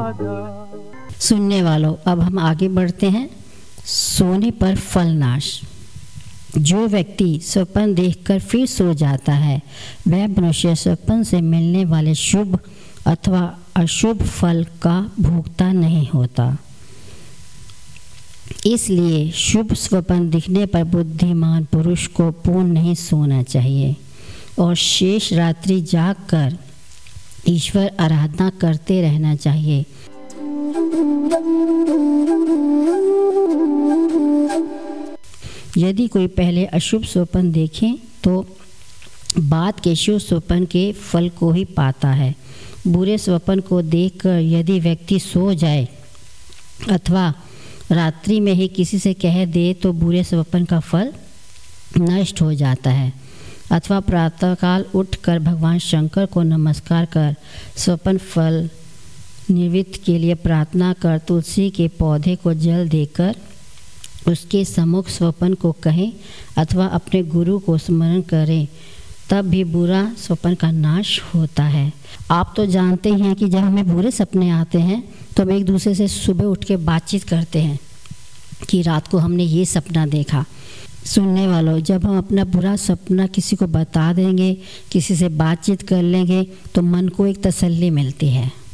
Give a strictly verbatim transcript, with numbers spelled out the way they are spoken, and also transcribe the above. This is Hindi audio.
सुनने वालों, अब हम आगे बढ़ते हैं। सोने पर फल नाश। जो व्यक्ति स्वप्न देखकर फिर सो जाता है, वह मनुष्य स्वप्न से मिलने वाले शुभ अथवा अशुभ फल का भोक्ता नहीं होता। इसलिए शुभ स्वप्न दिखने पर बुद्धिमान पुरुष को पूर्ण नहीं सोना चाहिए और शेष रात्रि जागकर ईश्वर आराधना करते रहना चाहिए। यदि कोई पहले अशुभ स्वप्न देखे तो बाद के शुभ स्वप्न के फल को ही पाता है। बुरे स्वप्न को देखकर यदि व्यक्ति सो जाए अथवा रात्रि में ही किसी से कह दे तो बुरे स्वप्न का फल नष्ट हो जाता है। अथवा प्रातःकाल उठकर भगवान शंकर को नमस्कार कर स्वप्न फल निवृत्ति के लिए प्रार्थना कर तुलसी के पौधे को जल देकर उसके सम्मुख स्वप्न को कहें अथवा अपने गुरु को स्मरण करें, तब भी बुरा स्वप्न का नाश होता है। आप तो जानते हैं कि जब हमें बुरे सपने आते हैं तो हम एक दूसरे से सुबह उठ के बातचीत करते हैं कि रात को हमने ये सपना देखा। सुनने वालों, जब हम अपना बुरा सपना किसी को बता देंगे, किसी से बातचीत कर लेंगे तो मन को एक तसल्ली मिलती है।